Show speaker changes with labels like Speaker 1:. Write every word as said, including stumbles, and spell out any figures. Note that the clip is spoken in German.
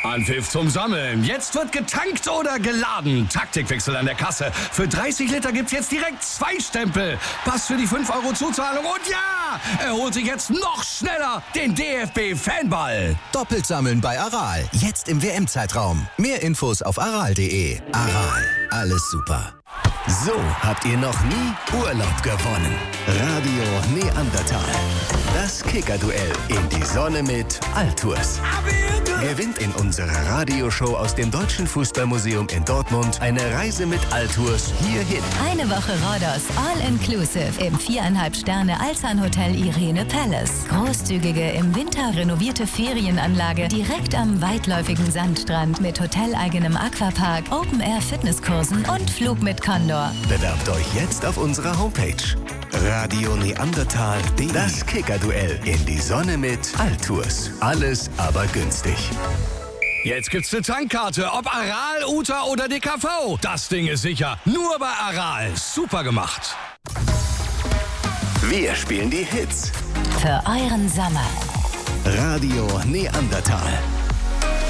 Speaker 1: Anpfiff zum Sammeln. Jetzt wird getankt oder geladen. Taktikwechsel an der Kasse. Für dreißig Liter gibt's jetzt direkt zwei Stempel. Pass für die fünf Euro Zuzahlung und ja, er holt sich jetzt noch schneller den D F B-Fanball.
Speaker 2: Doppelt sammeln bei Aral. Jetzt im W M-Zeitraum. Mehr Infos auf aral punkt de. Aral. Alles super.
Speaker 3: So habt ihr noch nie Urlaub gewonnen. Radio Neandertal. Das Kicker-Duell in die Sonne mit Altours. Gewinnt in unserer Radioshow aus dem Deutschen Fußballmuseum in Dortmund eine Reise mit Altours hierhin.
Speaker 4: Eine Woche Rhodos, all-inclusive im viereinhalb Sterne Alzan Hotel Irene Palace. Großzügige, im Winter renovierte Ferienanlage direkt am weitläufigen Sandstrand mit hoteleigenem Aquapark, Open-Air-Fitnesskursen und Flug mit Condor.
Speaker 3: Bewerbt euch jetzt auf unserer Homepage. Radio Neandertal punkt de. Das Kicker-Duell in die Sonne mit Altours. Alles aber günstig.
Speaker 1: Jetzt gibt's eine Tankkarte, ob Aral, Uta oder D K V. Das Ding ist sicher. Nur bei Aral. Super gemacht.
Speaker 3: Wir spielen die Hits.
Speaker 4: Für euren Sommer.
Speaker 3: Radio Neandertal.